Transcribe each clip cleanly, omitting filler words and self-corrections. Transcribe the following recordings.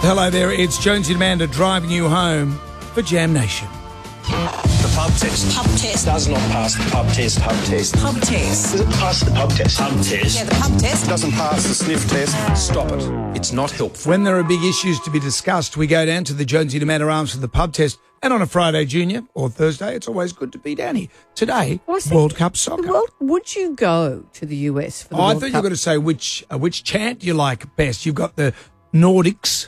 Hello there, it's Jonesy and Amanda driving you home for Jam Nation. The pub test. Pub test. Does not pass the pub test. Pub test. Pub test. Does it pass the pub test? Pub test. Yeah, the pub test. Doesn't pass the sniff test. Stop it. It's not helpful. When there are big issues to be discussed, we go down to the Jonesy and Amanda Arms for the pub test. And on a Friday, Junior, or Thursday, it's always good to be down here. Today, World Cup soccer. Would you go to the US for the I World thought Cup? you were going to say which chant you like best. You've got the Nordics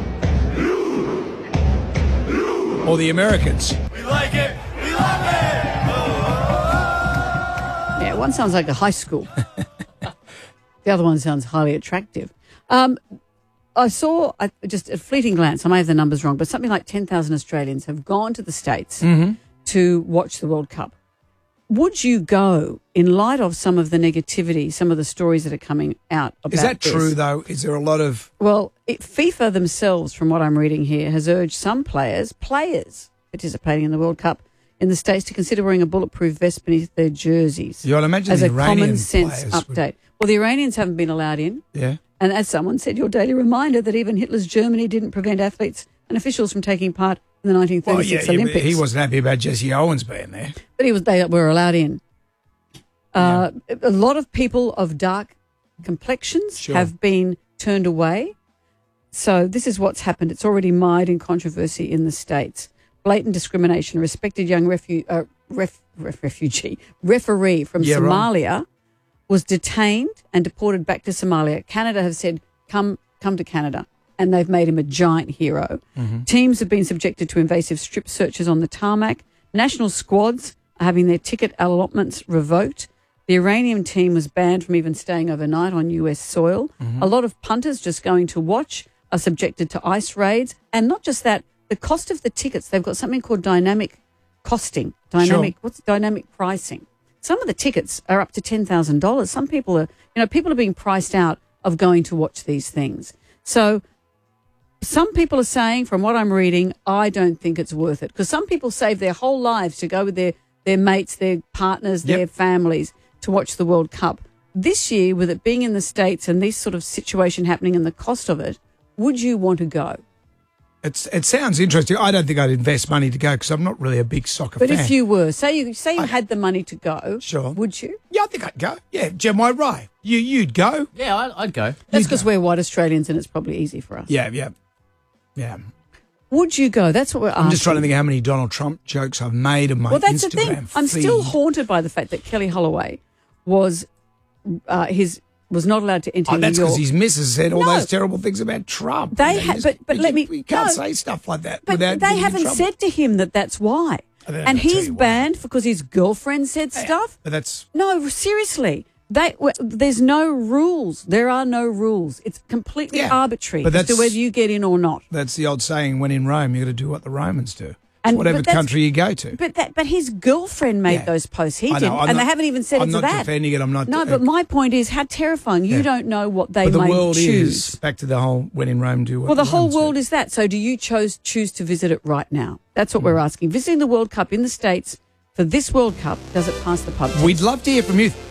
or the Americans. We like it. We love it. Yeah, one sounds like a high school. The other one sounds highly attractive. I saw, just a fleeting glance, I may have the numbers wrong, but something like 10,000 Australians have gone to the States to watch the World Cup. Would you go in light of some of the negativity, some of the stories that are coming out about Is that this? true, though? Is there a lot of... Well, FIFA themselves, from what I'm reading here, has urged some players participating in the World Cup in the States to consider wearing a bulletproof vest beneath their jerseys. You ought to imagine as the a Iranian common sense players update. Well, the Iranians haven't been allowed in. Yeah. And as someone said, your daily reminder that even Hitler's Germany didn't prevent athletes and officials from taking part in the 1936 Olympics. He wasn't happy about Jesse Owens being there. But they were allowed in. A lot of people of dark complexions have been turned away. So this is what's happened. It's already mired in controversy in the States. Blatant discrimination. A respected young referee from Somalia was detained and deported back to Somalia. Canada have said, come to Canada, and they've made him a giant hero. Teams have been subjected to invasive strip searches on the tarmac. National squads are having their ticket allotments revoked. The Iranian team was banned from even staying overnight on US soil. A lot of punters just going to watch are subjected to ICE raids. And not just that, the cost of the tickets, they've got something called dynamic costing. What's dynamic pricing? Some of the tickets are up to $10,000. Some people are, people are being priced out of going to watch these things. So some people are saying, from what I'm reading, I don't think it's worth it. Because some people save their whole lives to go with their mates, their partners, their families to watch the World Cup. This year, with it being in the States and this sort of situation happening and the cost of it, would you want to go? It sounds interesting. I don't think I'd invest money to go because I'm not really a big soccer fan. But if you were, say you had the money to go, would you? Yeah, I think I'd go. Yeah, Jem, why right? You'd go. Yeah, I'd go. That's because we're white Australians and it's probably easy for us. Yeah. Would you go? That's what we're asking. I'm just trying to think how many Donald Trump jokes I've made of my Instagram the thing. I'm still haunted by the fact that Kelly Holloway was not allowed to enter New York. That's because his missus said all those terrible things about Trump. You can't say stuff like that. But without they haven't said to him that's why. And he's banned because his girlfriend said stuff. But that's seriously. There's no rules. There are no rules. It's completely arbitrary as to whether you get in or not. That's the old saying: when in Rome, you got to do what the Romans do. Whatever country you go to. But his girlfriend made those posts. He didn't, and they haven't even said I'm it to not that. defending it. I'm not. No, but my point is how terrifying. You don't know what they may choose. But the world is back to the whole when in Rome, do what. Well, the whole Romans world do. is that. So, do you choose to visit it right now? That's what we're asking. Visiting the World Cup in the States for this World Cup, does it pass the pub test? We'd love to hear from you.